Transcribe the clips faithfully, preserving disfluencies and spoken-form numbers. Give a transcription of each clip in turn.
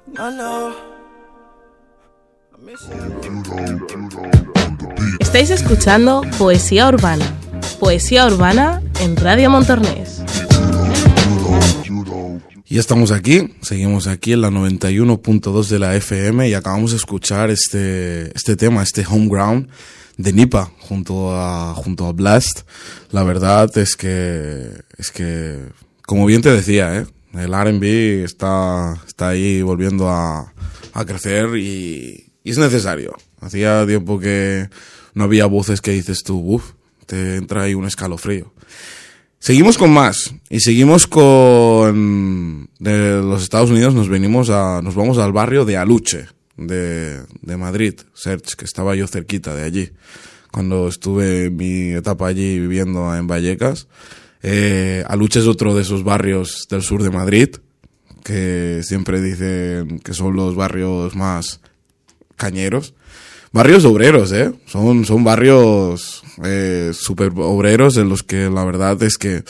I know. Estáis escuchando Poesía Urbana. Poesía Urbana en Radio Montornés. Ya estamos aquí, seguimos aquí en la noventa y uno punto dos de la F M y acabamos de escuchar este, este tema, este Homeground de Nipa junto a, junto a Blast. La verdad es que, es que, como bien te decía, ¿eh? El R and B está, está ahí volviendo a, a crecer y, y es necesario. Hacía tiempo que no había voces que dices tú, uff, te entra ahí un escalofrío. Seguimos con más y seguimos con de los Estados Unidos. Nos venimos a, nos vamos al barrio de Aluche de, de Madrid, Serge, que estaba yo cerquita de allí cuando estuve en mi etapa allí viviendo en Vallecas. Eh, Aluche es otro de esos barrios del sur de Madrid que siempre dicen que son los barrios más cañeros. Barrios obreros, ¿eh? Son, son barrios eh, súper obreros en los que la verdad es que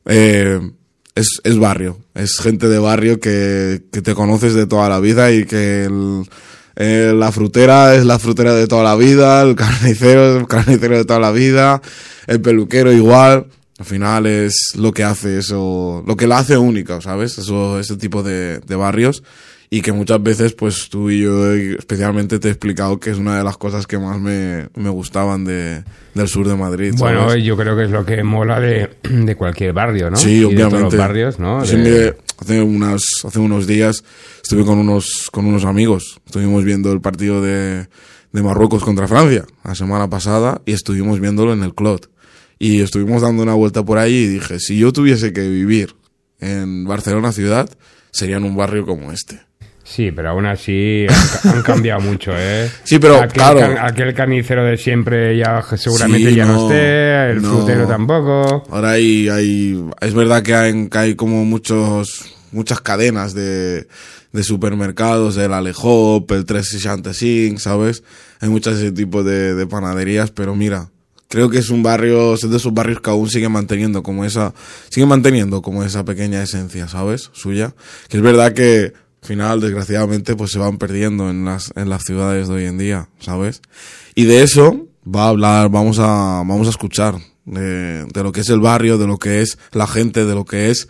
eh, es, es barrio. Es gente de barrio que, que te conoces de toda la vida y que el, eh, la frutera es la frutera de toda la vida, el carnicero es el carnicero de toda la vida, el peluquero igual. Al final es lo que hace eso, lo que la hace única, ¿sabes? Eso, ese tipo de, de barrios. Y que muchas veces, pues tú y yo especialmente te he explicado que es una de las cosas que más me, me gustaban de, del sur de Madrid, ¿sabes? Bueno, yo creo que es lo que mola de, de cualquier barrio, ¿no? Sí, y obviamente. de todos los barrios, ¿no? Sí, de... mire, hace, unas, hace unos días estuve con unos, con unos amigos. Estuvimos viendo el partido de, de Marruecos contra Francia la semana pasada y estuvimos viéndolo en el Clot. Y estuvimos dando una vuelta por ahí y dije, si yo tuviese que vivir en Barcelona ciudad, sería en un barrio como este. Sí, pero aún así han, han cambiado mucho, ¿eh? Sí, pero aquel, claro. Can, aquel carnicero de siempre ya seguramente sí, ya no, no esté, el no. frutero tampoco. Ahora hay, hay, es verdad que hay, que hay como muchos, muchas cadenas de, de supermercados, el Alehop, el tres sesenta y cinco, ¿sabes? Hay muchos ese tipo de, de panaderías, pero mira, creo que es un barrio, es de esos barrios que aún sigue manteniendo como esa, sigue manteniendo como esa pequeña esencia, ¿sabes? Suya. Que es verdad que al final, desgraciadamente, pues se van perdiendo en las, en las ciudades de hoy en día, ¿sabes? Y de eso va a hablar, vamos a, vamos a escuchar de, de lo que es el barrio, de lo que es la gente, de lo que es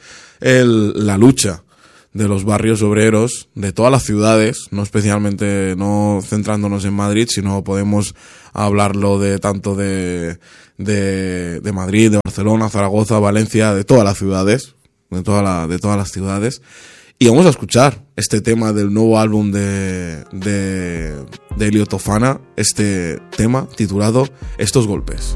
el, la lucha de los barrios obreros de todas las ciudades, no especialmente, no centrándonos en Madrid, sino podemos hablarlo de tanto de, de, de Madrid, de Barcelona, Zaragoza, Valencia, de todas las ciudades, de toda la, de todas las ciudades. Y vamos a escuchar este tema del nuevo álbum de, de, de Elio Tofana, este tema titulado Estos Golpes.